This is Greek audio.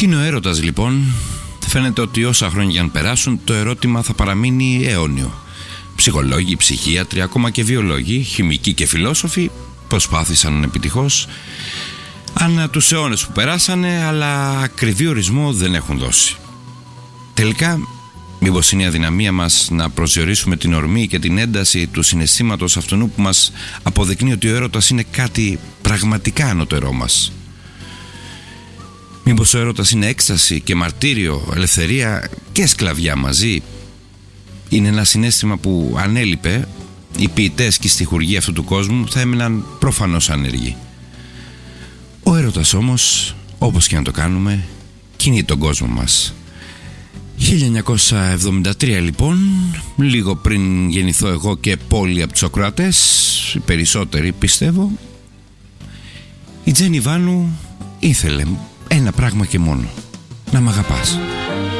είναι ο έρωτας λοιπόν? Φαίνεται ότι όσα χρόνια αν περάσουν, το ερώτημα θα παραμείνει αιώνιο. Ψυχολόγοι, ψυχίατροι, ακόμα και βιολόγοι, χημικοί και φιλόσοφοι προσπάθησαν επιτυχώς ανά τους αιώνες που περάσανε, αλλά ακριβή ορισμό δεν έχουν δώσει. Τελικά, μήπως είναι η αδυναμία μας να προσδιορίσουμε την ορμή και την ένταση του συναισθήματος αυτού που μας αποδεικνύει ότι ο έρωτας είναι κάτι πραγματικά ανώτερό μας? Μήπως ο έρωτας είναι έκσταση και μαρτύριο, ελευθερία και σκλαβιά μαζί? Είναι ένα συναίσθημα που αν έλειπε, οι ποιητές και οι στιχουργοί αυτού του κόσμου θα έμειναν προφανώς άνεργοι. Ο έρωτας όμως, όπως και να το κάνουμε, κινεί τον κόσμο μας. 1973 λοιπόν, λίγο πριν γεννηθώ εγώ και πολλοί από τους ακροατές, οι περισσότεροι πιστεύω, η Τζέννη Βάνου ήθελε ένα πράγμα και μόνο: να μ' αγαπάς.